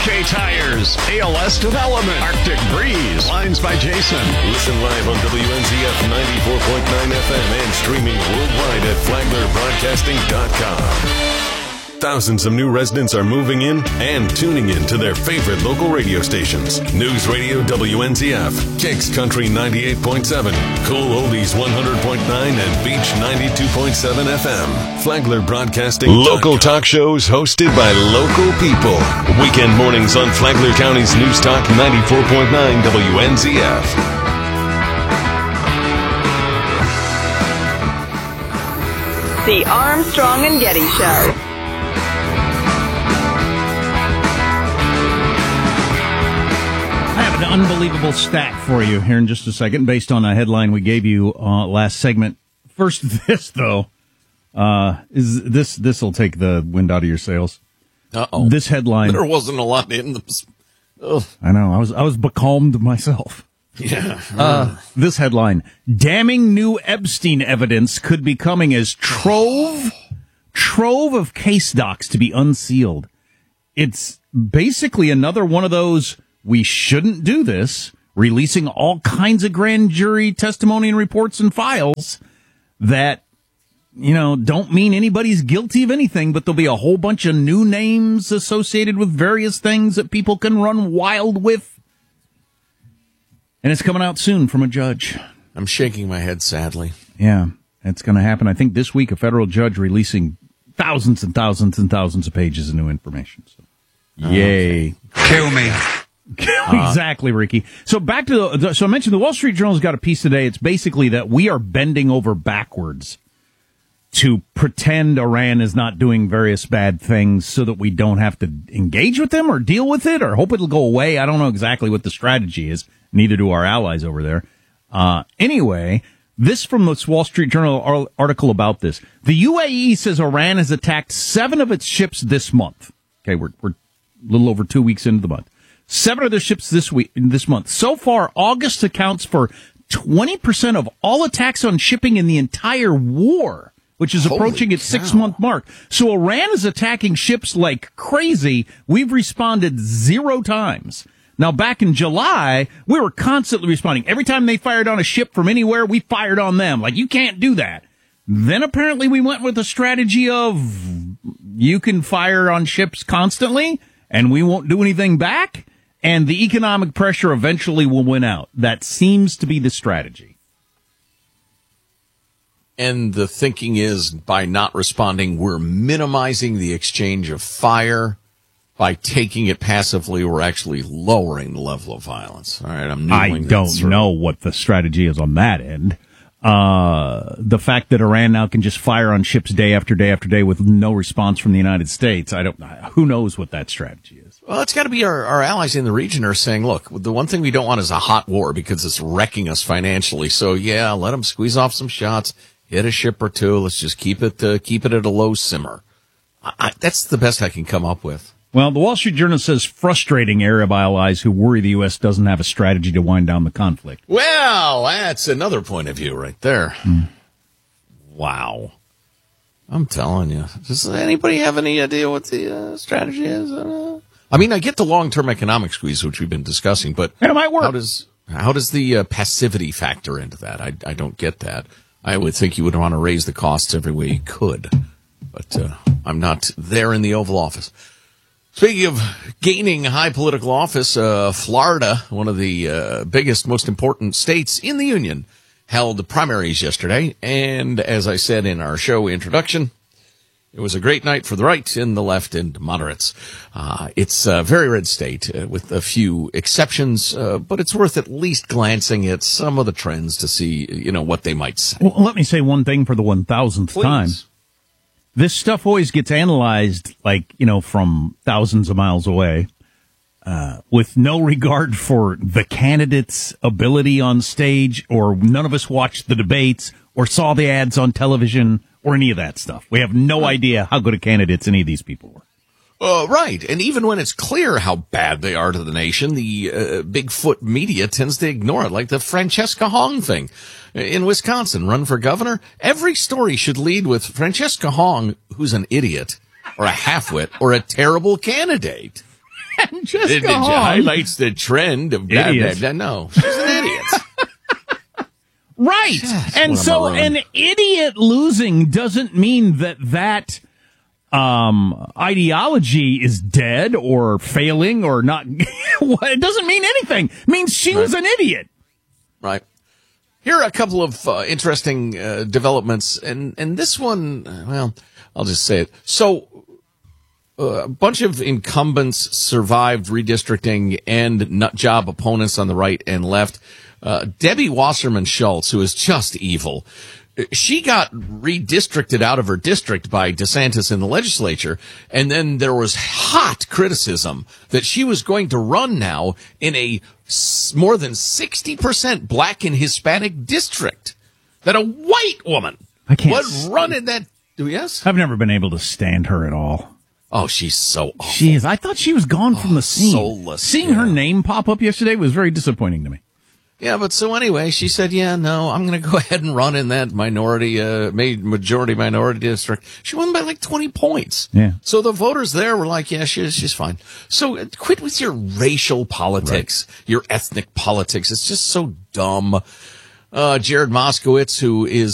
OK Tires, ALS Development, Arctic Breeze, Lines by Jason. Listen live on WNZF 94.9 FM and streaming worldwide at FlaglerBroadcasting.com. Thousands of new residents are moving in and tuning in to their favorite local radio stations. News Radio WNZF, Kicks Country 98.7, Cool Oldies 100.9, and Beach 92.7 FM. Flagler Broadcasting. Local talk shows hosted by local people. Weekend mornings on Flagler County's News Talk 94.9 WNZF. The Armstrong and Getty Show. I have an unbelievable stat for you here in just a second, based on a headline we gave you last segment. First, this though, is this will take the wind out of your sails. Uh-oh. This headline. There wasn't a lot in them. Ugh. I know. I was becalmed myself. Yeah. This headline: damning new Epstein evidence could be coming as trove of case docs to be unsealed. It's basically another one of those we shouldn't do this, releasing all kinds of grand jury testimony and reports and files that, don't mean anybody's guilty of anything, but there'll be a whole bunch of new names associated with various things that people can run wild with. And it's coming out soon from a judge. I'm shaking my head sadly. Yeah, it's going to happen. I think this week a federal judge releasing thousands and thousands and thousands of pages of new information. So, yay. Kill me. Exactly, Ricky. So back to so I mentioned the Wall Street Journal's got a piece today. It's basically that we are bending over backwards to pretend Iran is not doing various bad things so that we don't have to engage with them or deal with it or hope it'll go away. I don't know exactly what the strategy is. Neither do our allies over there. Anyway, this from the Wall Street Journal article about this. The UAE says Iran has attacked 7 of its ships this month. Okay, we're a little over 2 weeks into the month. 7 of their ships this month. So far, August accounts for 20% of all attacks on shipping in the entire war, which is approaching its 6-month mark. So Iran is attacking ships like crazy. We've responded 0 times. Now, back in July, we were constantly responding. Every time they fired on a ship from anywhere, we fired on them. Like, you can't do that. Then apparently we went with a strategy of you can fire on ships constantly and we won't do anything back. And the economic pressure eventually will win out. That seems to be the strategy. And the thinking is, by not responding, we're minimizing the exchange of fire. By taking it passively, we're actually lowering the level of violence. All right, I don't know what the strategy is on that end. The fact that Iran now can just fire on ships day after day after day with no response from the United States, who knows what that strategy is. Well, it's got to be our allies in the region are saying, look, the one thing we don't want is a hot war because it's wrecking us financially. So, yeah, let them squeeze off some shots, hit a ship or two. Let's just keep it at a low simmer. That's the best I can come up with. Well, the Wall Street Journal says frustrating Arab allies who worry the U.S. doesn't have a strategy to wind down the conflict. Well, that's another point of view right there. Wow. I'm telling you. Does anybody have any idea what the strategy is? I mean, I get the long-term economic squeeze, which we've been discussing, but it might work. How does the passivity factor into that? I don't get that. I would think you would want to raise the costs every way you could, but I'm not there in the Oval Office. Speaking of gaining high political office, Florida, one of the biggest, most important states in the union, held primaries yesterday. And as I said in our show introduction, it was a great night for the right and the left and moderates. It's a very red state with a few exceptions, but it's worth at least glancing at some of the trends to see, what they might say. Well, let me say one thing for the 1,000th time. This stuff always gets analyzed from thousands of miles away, with no regard for the candidate's ability on stage, or none of us watched the debates or saw the ads on television or any of that stuff. We have no idea how good of candidates any of these people were. Right. And even when it's clear how bad they are to the nation, the Bigfoot media tends to ignore it, like the Francesca Hong thing in Wisconsin, run for governor. Every story should lead with Francesca Hong, who's an idiot or a halfwit or a terrible candidate. and just It go home. highlights the trend of Idiots. No, she's an idiot. Right. And what a so maroon. an idiot losing doesn't mean that ideology is dead or failing or not. It doesn't mean anything. It means she was an idiot. Right. Here are a couple of interesting developments, and this one, well, I'll just say it. So, a bunch of incumbents survived redistricting and nut job opponents on the right and left. Debbie Wasserman Schultz, who is just evil, she got redistricted out of her district by DeSantis in the legislature, and then there was hot criticism that she was going to run now in a more than 60% black and Hispanic district. That a white woman I can't would run in that. Yes? I've never been able to stand her at all. Oh, she's so awful. She is. I thought she was gone from the scene. soulless, Seeing yeah. her name pop up yesterday was very disappointing to me. Yeah, but so anyway, she said, yeah, no, I'm going to go ahead and run in that majority minority district. She won by like 20 points. Yeah. So the voters there were like, yeah, she's fine. So quit with your racial politics, your ethnic politics. It's just so dumb. Jared Moskowitz, who is